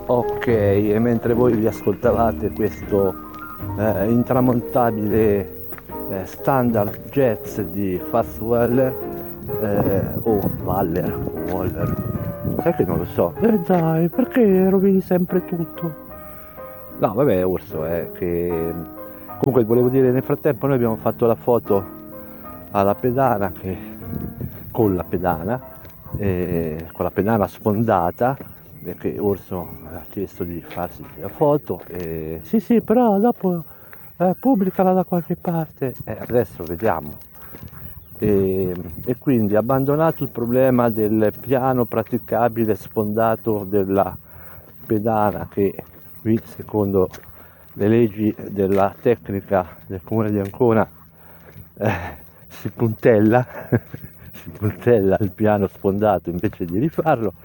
Ok, e mentre voi vi ascoltavate questo intramontabile standard jazz di Fats Waller o Waller, sai che non lo so. Dai, perché rovini sempre tutto? No, vabbè, Orso, che comunque volevo dire, nel frattempo noi abbiamo fatto la foto alla pedana con la pedana sfondata, perché Orso ha chiesto di farsi la foto. Sì, sì, però dopo pubblicala da qualche parte. Adesso vediamo. E quindi abbandonato il problema del piano praticabile sfondato della pedana, che qui secondo le leggi della tecnica del comune di Ancona si puntella si puntella il piano sfondato invece di rifarlo.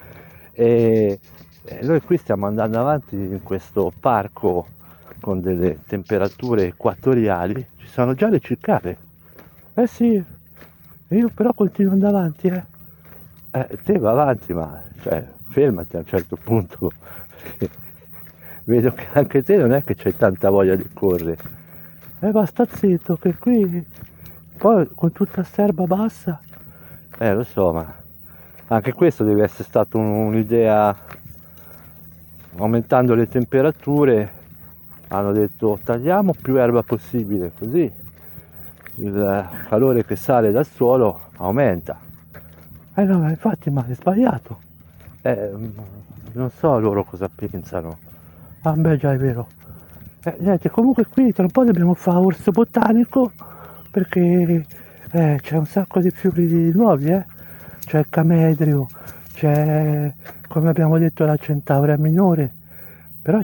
E noi qui stiamo andando avanti in questo parco con delle temperature equatoriali. Ci sono già le cicale. Eh sì, io però continuo ad andare avanti, te va avanti, ma cioè, fermati a un certo punto, perché vedo che anche te non è che c'hai tanta voglia di correre. Ma sta zitto, che qui poi con tutta sterba bassa. Lo so, ma anche questo deve essere stata un'idea. Aumentando le temperature hanno detto tagliamo più erba possibile, così il calore che sale dal suolo aumenta. No, ma infatti, ma è sbagliato. Non so loro cosa pensano. Ah beh, già è vero. Niente, comunque qui tra un po' dobbiamo fare orso botanico, perché c'è un sacco di fiori nuovi, c'è il camedrio, c'è, come abbiamo detto, la centaurea minore, però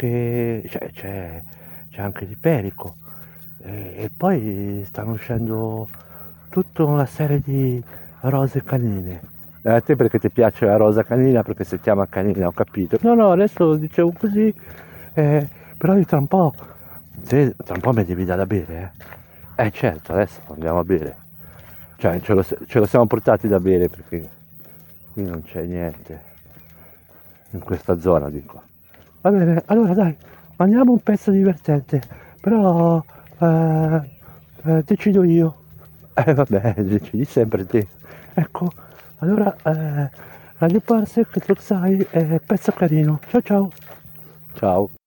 c'è anche l'iperico. E poi stanno uscendo tutta una serie di rose canine. A te perché ti piace la rosa canina? Perché si chiama canina, ho capito. No, no, adesso lo dicevo così, però io tra un po', tra un po' mi devi dare da bere, certo, adesso andiamo a bere. Cioè, ce lo siamo portati da bere perché qui non c'è niente. In questa zona, dico. Va bene, allora dai, mangiamo un pezzo divertente, però decido io. Vabbè, decidi sempre te. Ecco, allora Radio Parsec, tu sai, pezzo carino. Ciao ciao. Ciao.